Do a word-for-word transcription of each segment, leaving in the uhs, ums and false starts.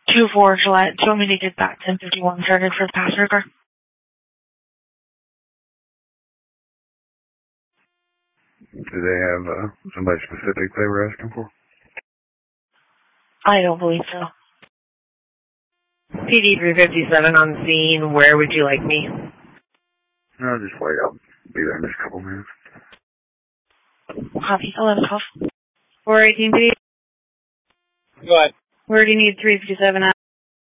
two four Gillette. Do you want me to get that ten fifty-one started for the passenger car? Do they have uh, somebody specific they were asking for? I don't believe so. P D three fifty-seven on scene. Where would you like me? No, just wait. I'll be there in just a couple minutes. Copy. eleven twelve. four eighteen P D. Go ahead. Where do you need three fifty-seven at?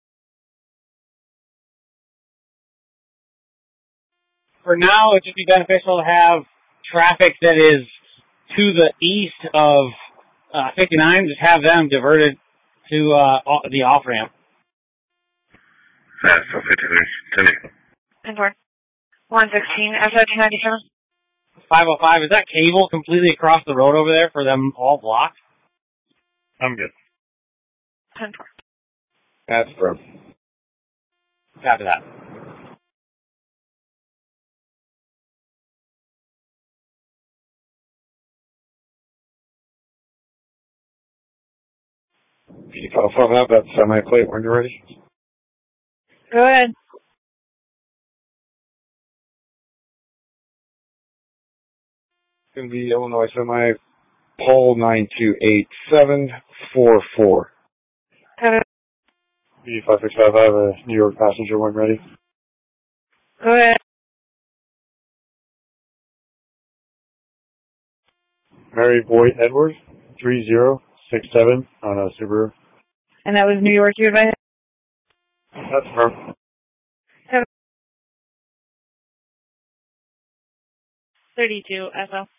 For now, it would be beneficial to have traffic that is to the east of uh, fifty-nine. Just have them diverted to uh, the off-ramp. That's so fifty-three. Tell me. Indoor. one sixteen. F two ninety-seven. five oh five. Is that cable completely across the road over there for them all blocked? I'm good. ten four. That's bro. After that. Can you call something up that semi-plate when you're ready? Go ahead. It's going to be Illinois semi, pole nine two eight seven four four. B five six five, I have a New York passenger when ready. Go ahead. Mary Boyd Edwards, three zero six seven on a Subaru. And that was New York, you advised? That's her. thirty-two S O.